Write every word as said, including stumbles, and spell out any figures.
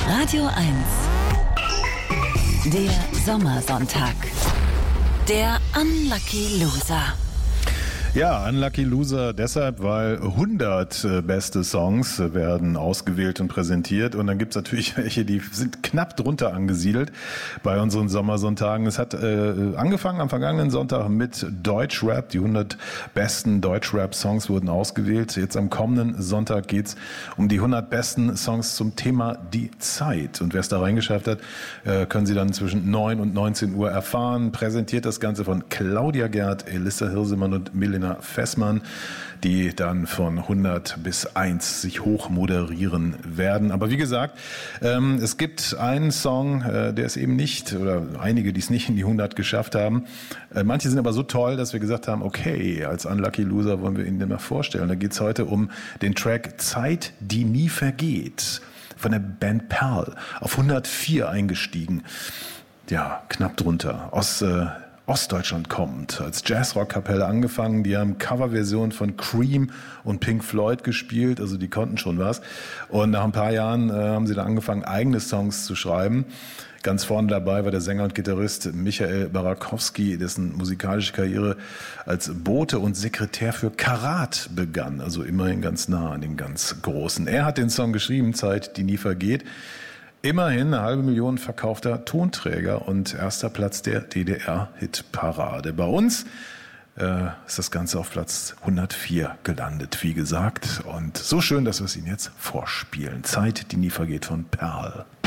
Radio eins. Der Sommersonntag. Der Unlucky Loser. Ja, Unlucky Loser deshalb, weil hundert äh, beste Songs äh, werden ausgewählt und präsentiert. Und dann gibt's natürlich welche, die sind knapp drunter angesiedelt bei unseren Sommersonntagen. Es hat äh, angefangen am vergangenen Sonntag mit Deutschrap. Die hundert besten Deutschrap-Songs wurden ausgewählt. Jetzt am kommenden Sonntag geht's um die hundert besten Songs zum Thema die Zeit. Und wer es da reingeschafft hat, äh, können Sie dann zwischen neun und neunzehn Uhr erfahren. Präsentiert das Ganze von Claudia Gerd, Elissa Hirsemann und Milena Fessmann, die dann von hundert bis eins sich hoch moderieren werden. Aber wie gesagt, ähm, es gibt einen Song, äh, der es eben nicht, oder einige, die es nicht in die hundert geschafft haben. Äh, manche sind aber so toll, dass wir gesagt haben, okay, als Unlucky Loser wollen wir Ihnen den mal vorstellen. Da geht es heute um den Track Zeit, die nie vergeht, von der Band Perl, auf hundertvier eingestiegen. Ja, knapp drunter, aus äh, Ostdeutschland kommt, als Jazzrock-Kapelle angefangen, die haben Coverversion von Cream und Pink Floyd gespielt, also die konnten schon was. Und nach ein paar Jahren äh, haben sie dann angefangen, eigene Songs zu schreiben. Ganz vorne dabei war der Sänger und Gitarrist Michael Barakowski, dessen musikalische Karriere als Bote und Sekretär für Karat begann, also immerhin ganz nah an den ganz Großen. Er hat den Song geschrieben, Zeit, die nie vergeht. Immerhin eine halbe Million verkaufter Tonträger und erster Platz der D D R-Hitparade. Bei uns äh, ist das Ganze auf Platz hundertvier gelandet, wie gesagt. Und so schön, dass wir es Ihnen jetzt vorspielen. Zeit, die nie vergeht von Perl.